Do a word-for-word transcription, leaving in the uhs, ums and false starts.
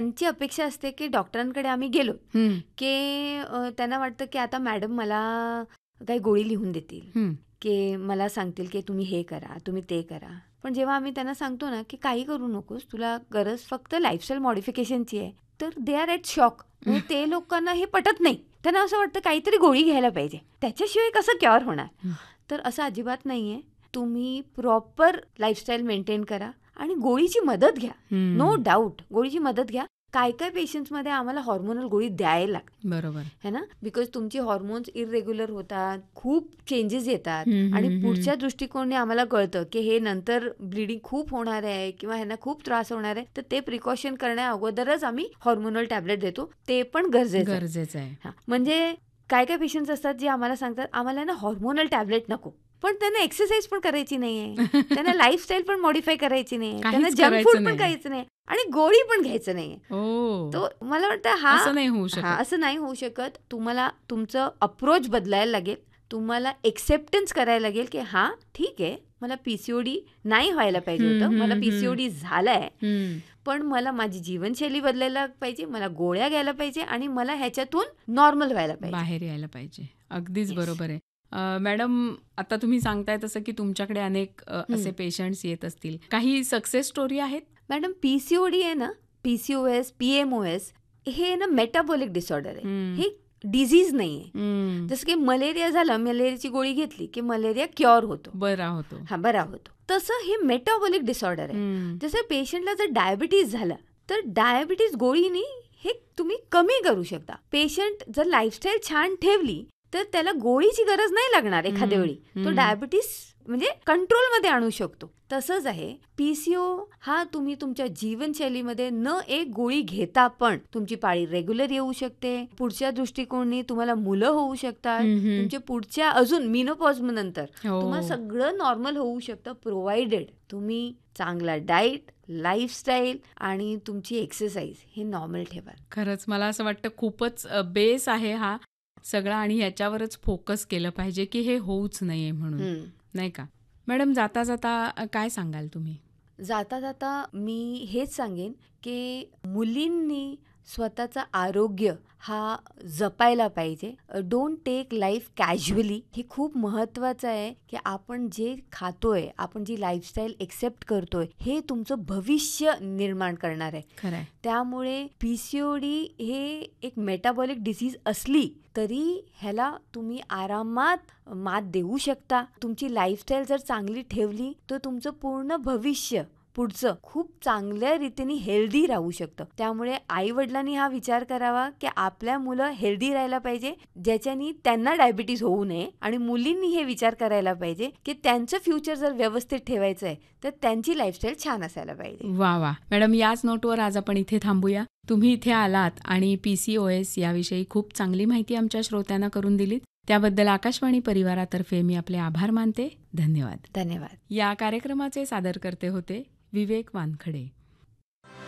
त्यांची अपेक्षा असते की डॉक्टरांकडे आम्ही गेलो हम्म, की अ, त्यांना वाटतं की आता मॅडम मला काही गोळी लिहून देतील, हम्म, की मला सांगतील की तुम्ही हे करा, तुम्ही ते करा. पण जेव्हा आम्ही त्यांना सांगतो ना की काही करू नकोस, तुला गरज फक्त लाईफस्टाईल मॉडिफिकेशनची आहे, तर दे आर ॲट शॉक. म्हणजे ते लोकांना हे पटत नाही. त्यांना असं वाटतं काहीतरी गोळी घ्यायला पाहिजे, त्याच्याशिवाय कसं क्युअर होणार. हं. तर असं अजिबात नाही आहे. तुम्ही प्रॉपर लाईफस्टाईल मेंटेन करा आणि गोळीची मदत घ्या. हम्म, नो डाऊट गोळीची मदत घ्या. काय काय पेशंट्समध्ये आम्हाला हॉर्मोनल गोळी द्यायला लागते, बरोबर. है ना, बिकॉज तुमची हॉर्मोन्स इरेग्युलर होतात, खूप चेंजेस येतात हम्म, आणि हम्म, पुढच्या दृष्टिकोनाने आम्हाला कळतं की हे नंतर ब्लिडिंग खूप होणार आहे किंवा ह्यांना खूप त्रास होणार आहे, तर ते प्रिकॉशन करण्या अगोदरच आम्ही हॉर्मोनल टॅबलेट देतो. ते पण गरजेचं आहे. गरजेचं आहे. हा, म्हणजे काय काय पेशंट्स असतात जे आम्हाला सांगतात आम्हाला ना हॉर्मोनल टॅबलेट नको, पण त्यांना एक्सरसाइज पण करायची नाहीये, त्यांना लाईफस्टाईल पण मॉडिफाय करायची नाहीये, काहीच त्यांना जंक करायचं फूड पण नाही. खायचं नाही आणि गोळी पण घ्यायचं नाहीये. ओ, तो मला वाटतं हा असं नाही होऊ हा शकत. असं नाही होऊ शकत. तुम्हाला तुमचं अप्रोच बदलायला लागेल. तुम्हाला एक्सेप्टन्स करायला लागेल की हा ठीक आहे, मला पीसीओडी नाही व्हायला पाहिजे हम्म, होतं, मला हम्म, पीसीओडी झालाय, हम्म, पण मला माझी जीवनशैली बदलायला पाहिजे, मला गोळ्या घ्यायला पाहिजे आणि मला ह्याच्यातून नॉर्मल व्हायला पाहिजे. बाहेर यायला पाहिजे. अगदीच Yes. बरोबर आहे. अ, मॅडम, आता तुम्ही सांगताय तसं की तुमच्याकडे अनेक अ, असे हम्म. पेशंट्स येत असतील. काही सक्सेस स्टोरी आहेत? मॅडम, पीसीओडी आहे ना, पीसीओएस, पीएमओएस, हे ना मेटाबॉलिक डिसऑर्डर आहे. हम्म, हे डिझीज नाही आहे. हम्म, जसं की मलेरिया झाला, मलेरियाची गोळी घेतली की मलेरिया क्युअर होतो, बरा होतो. हा बरा होतो. तसं हे मेटाबॉलिक डिसऑर्डर आहे. हम्म, जसं पेशंटला जर डायबिटीज झालं तर डायबिटीज गोळीनी हे तुम्ही कमी करू शकता. पेशंट जर लाईफस्टाईल छान ठेवली तर त्याला गोळीची गरज नाही लागणार एखाद्या हम्म, वेळी. तो हम्म. डायबिटीस म्हणजे कंट्रोलमध्ये आणू शकतो. तसंच आहे पीसीओ हा, तुम्ही तुमच्या जीवनशैलीमध्ये न एक गोळी घेता पण तुमची पाळी रेग्युलर येऊ शकते. पुढच्या दृष्टिकोनाने तुम्हाला मुलं होऊ शकतात. हम्म, हम्म. तुमच्या पुढच्या अजून मिनोपॉज नंतर हो. तुम्हाला सगळं नॉर्मल होऊ शकतं, प्रोव्हाइडेड तुम्ही चांगला डाएट, लाईफस्टाईल आणि तुमची एक्सरसाइज हे नॉर्मल ठेवा. खरंच मला असं वाटतं खूपच बेस आहे हा सगळा आणि ह्याच्यावरच फोकस केलं पाहिजे की हे होऊच नये म्हणून, हम्म. नाही का? मॅडम, जाता जाता अ, काय सांगाल तुम्ही? जाता जाता मी हेच सांगेन की मुलींनी स्वतःचं आरोग्य हा जपायला पाहिजे. Don't take life casually. हे खूप महत्त्वाचं आहे की आपण जे खातोय, आपण जी लाईफस्टाईल एक्सेप्ट करतोय, हे तुमचं भविष्य निर्माण करणार आहे. खरंय. त्यामुळे पीसीओडी हे एक मेटाबॉलिक डिसीज असली तरी ह्याला तुम्ही आरामात मात देऊ शकता. तुमची लाईफस्टाईल जर चांगली ठेवली तर तुमचं पूर्ण भविष्य पुढचं खूप चांगल्या रीतीने हेल्दी राहू शकतं. त्यामुळे आई वडिलांनी हा विचार करावा की आपल्या मुलं हेल्दी राहायला पाहिजे, ज्याच्यानी त्यांना डायबिटीज होऊ नये, आणि मुलींनी हे विचार करायला पाहिजे की त्यांचं फ्युचर जर व्यवस्थित ठेवायचं आहे तर त्यांची लाईफस्टाईल छान असायला पाहिजे. वा वा मॅडम, याच नोटवर आज आपण इथे थांबूया. तुम्ही इथे आलात आणि पीसीओएस याविषयी खूप चांगली माहिती आमच्या श्रोत्यांना करून दिलीत. त्याबद्दल आकाशवाणी परिवारातर्फे मी आपले आभार मानते. धन्यवाद. धन्यवाद. या कार्यक्रमाचे सादरकर्ते होते विवेक वानखडे.